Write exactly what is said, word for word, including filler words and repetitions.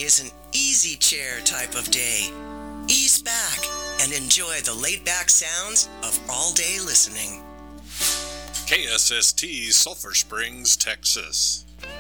is an easy chair type of day. Ease back and enjoy the laid-back sounds of all-day listening. K S S T, Sulphur Springs, Texas.